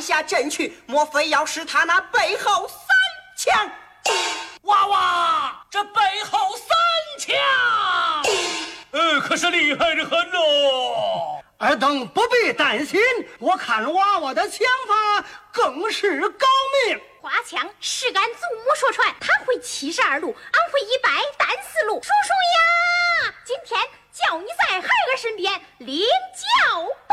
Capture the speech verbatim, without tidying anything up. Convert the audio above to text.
下阵去，莫非要使他那背后三枪？ 娃娃，这背后三枪，呃，可是厉害的很喽。 尔等不必担心，我看娃娃的枪法更是高明。 花枪是俺祖母说传，他会七十二路，俺会一百单四路。叔叔呀，今天叫你在孩儿身边领教。